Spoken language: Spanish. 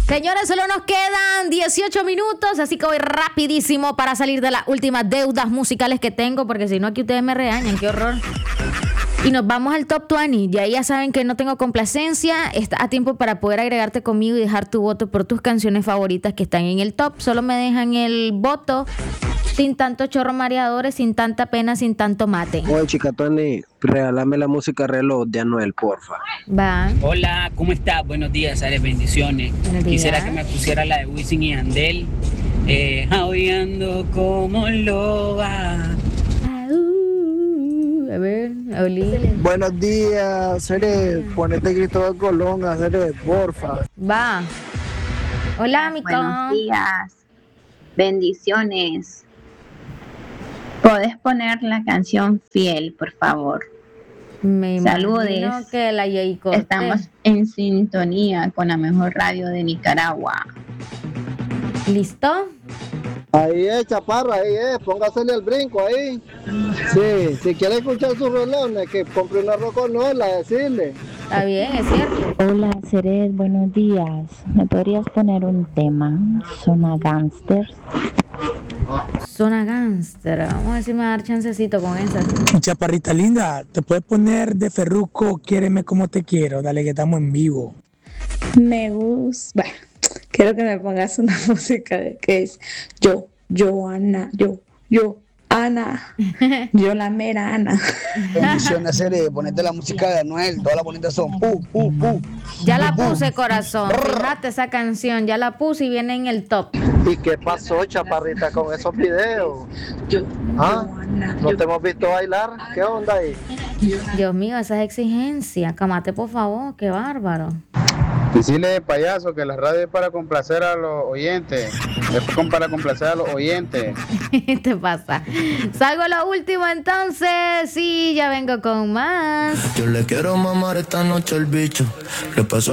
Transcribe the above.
Señores, solo nos quedan 18 minutos, así que voy rapidísimo para salir de las últimas deudas musicales que tengo, porque si no aquí ustedes me regañan, qué horror. Y nos vamos al Top 20. Ya saben que no tengo complacencia. Está a tiempo para poder agregarte conmigo y dejar tu voto por tus canciones favoritas que están en el top. Solo me dejan el voto sin tanto chorro mareadores, sin tanta pena, sin tanto mate. Oye, chica Tony, regálame la música reloj de Anuel, porfa. Va. Hola, ¿cómo estás? Buenos días, Ares, bendiciones. Buenos días. Quisiera que me pusiera la de Wisin y Yandel. Aullando como loba. A ver, Oli. Buenos días, Cere. Ponete Cristóbal Colón, Cere, porfa. Va. Hola, mi Buenos días. Bendiciones. ¿Podés poner la canción Fiel, por favor? Me Saludes. imagino que la Yey Cortés. Estamos en sintonía con la mejor radio de Nicaragua. ¿Listo? Ahí es, chaparra, ahí es. Póngasele el brinco ahí. Sí, si quiere escuchar sus relojes, que compre una roconuela, decirle. Está bien, es cierto. Hola, Cered, buenos días. ¿Me podrías poner un tema? Zona Gangsters. Zona Gangster. Vamos a ver si me va a dar chancecito con esa. Chaparrita linda, te puedes poner de Ferruco, Quiéreme como te quiero. Dale que estamos en vivo. Me gusta. Bueno, quiero que me pongas una música que es Ana, Ana, yo la mera Ana. Bendiciones, Cere. Ponete la música de Anuel. Todas las bonitas son Ya la puse, corazón. Fíjate esa canción. Ya la puse y viene en el top. ¿Y qué pasó, chaparrita, con esos videos? ¿Ah? ¿No te hemos visto bailar? ¿Qué onda ahí? Dios mío, esas exigencias. Camate, por favor. Qué bárbaro. Decirle, payaso, que la radio es para complacer a los oyentes. Es para complacer a los oyentes. ¿Qué te pasa? Salgo a lo último entonces. Sí, ya vengo con más. Yo le quiero mamar esta noche al bicho. Le paso